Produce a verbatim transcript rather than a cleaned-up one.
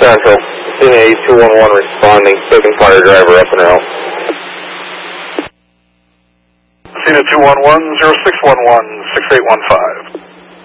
Central, Cena eight two one one responding, taking fire driver up and out. Cena two one one, zero six one one, six eight one five.